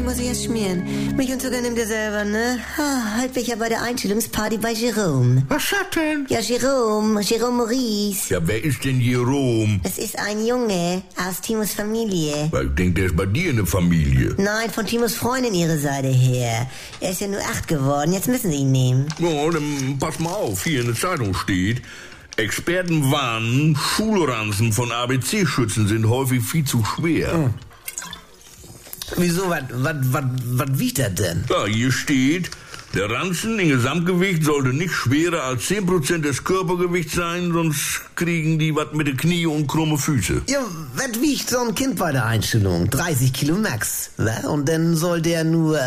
muss ich erst schmieren. Milch und Zucker nimmt er selber, ne? Heute bin ich ja bei der Einstellungsparty bei Jerome. Was hat denn? Ja, Jerome Maurice. Ja, wer ist denn Jerome? Das ist ein Junge aus Timos Familie. Ich denke, der ist bei dir in der Familie. Nein, von Timos Freundin ihre Seite her. Er ist ja nur 8 geworden, jetzt müssen sie ihn nehmen. Oh, dann pass mal auf, hier in der Zeitung steht: Experten warnen, Schulranzen von ABC-Schützen sind häufig viel zu schwer. Wieso, was wiegt das denn? Ja, hier steht, der Ranzen im Gesamtgewicht sollte nicht schwerer als 10% des Körpergewichts sein, sonst kriegen die was mit den Knie und krumme Füße. Ja, was wiegt so ein Kind bei der Einstellung? 30 Kilo max, wa? Und dann soll der nur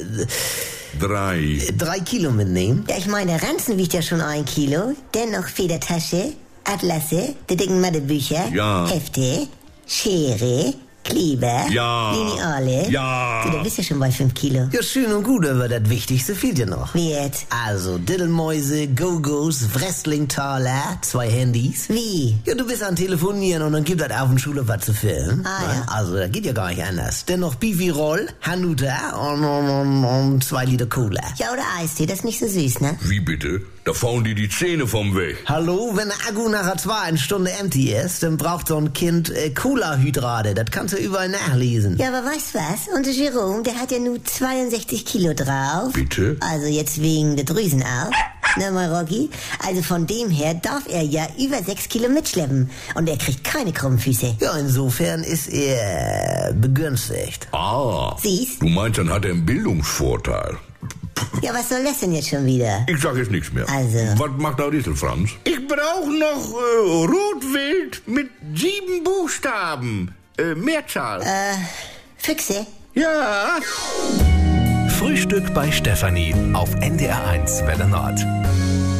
3 Kilo mitnehmen? Ja, ich meine, der Ranzen wiegt ja schon 1 Kilo. Dennoch Federtasche, Atlasse, die dicken Mathebücher, Ja. Hefte, Schere, Kleber, Ja. Lineale. Ja. Du bist ja schon bei 5 Kilo. Ja, schön und gut, aber das Wichtigste fehlt ja noch. Wie jetzt? Also, Diddelmäuse, Go-Go's, Wrestlingtaler, 2 Handys. Wie? Ja, du bist am Telefonieren und dann gibt das auf dem Schule was zu filmen. Ah, ja. Also, das geht ja gar nicht anders. Dennoch Bifi-Roll, Hanuta und 2 Liter Cola. Ja, oder Eistee, das ist nicht so süß, ne? Wie bitte? Da fahren die Zähne vom Weg. Hallo, wenn der Akku nachher 2 Stunden empty ist, dann braucht so ein Kind Cola-Hydrate. Das kannst du überall nachlesen. Ja, aber weißt was? Unser Jerome, der hat ja nur 62 Kilo drauf. Bitte? Also jetzt wegen der Drüsen auch. Na mal, Rocky. Also von dem her darf er ja über 6 Kilo mitschleppen. Und er kriegt keine krummen Füße. Ja, insofern ist er begünstigt. Ah. Siehst? Du meinst, dann hat er einen Bildungsvorteil. Ja, was soll das denn jetzt schon wieder? Ich sag jetzt nichts mehr. Also. Was macht da Rissel, Franz? Ich brauche noch Rotwild mit 7 Buchstaben. Mehrzahl. Füchse? Ja. Frühstück bei Stefanie auf NDR1 Welle Nord.